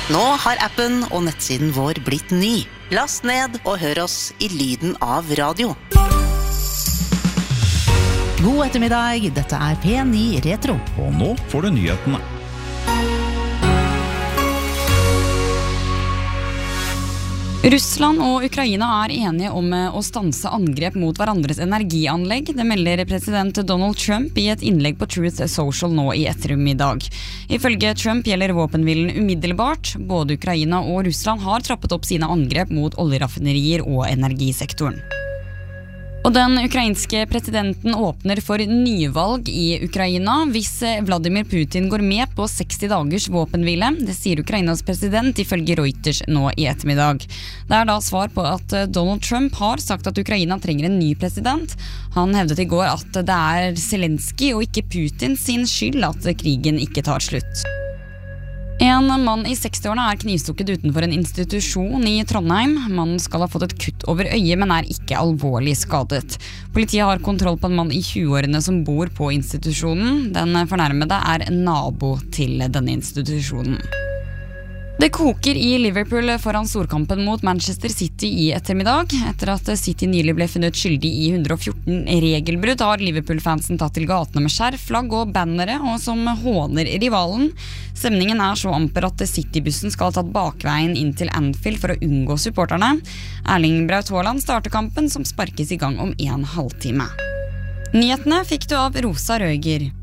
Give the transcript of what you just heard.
Nå har appen og nettsiden vår blitt ny. Last ned og hør oss i lyden av radio. God ettermiddag, dette er P9 Retro. Og nå får du nyhetene. Russland og Ukraina er enige om å stanse angrep mot hverandres energianlegg. Det melder president Donald Trump i et innlegg på Truth Social nå i ettermiddag. Ifølge Trump gjelder våpenhvilen umiddelbart. Både Ukraina og Russland har trappet opp sine angrep mot oljeraffinerier og energisektoren. Og den ukrainske presidenten åpner for nyvalg i Ukraina hvis Vladimir Putin går med på 60 dagers våpenhvile. Det sier Ukrainas president ifølge Reuters nå i ettermiddag. Det er da svar på at Donald Trump har sagt at Ukraina trenger en ny president. Han hevdet i går at det er Zelensky og ikke Putin sin skyld at krigen ikke tar slutt. En mann i 60-årene er knivstukket utenfor en institusjon i Trondheim. Mannen skal ha fått et kutt over øyet, men er ikke alvorlig skadet. Politiet har kontroll på en mann i 20-årene som bor på institusjonen. Den fornærmede er nabo til denne institusjonen. Det koker i Liverpool foran storkampen mot Manchester City i ettermiddag. Etter at City nylig ble funnet skyldig i 114 regelbrudd, har Liverpool-fansen tatt til gatene med skjerf, flagg og bannere, og som håner rivalen. Stemningen er så amper at City-bussen skal ha tatt bakveien inn til Anfield for å unngå supporterne. Erling Braut Haaland starter kampen, som sparkes i gang om en halvtime. Nyhetene fikk du av Rosa Røger.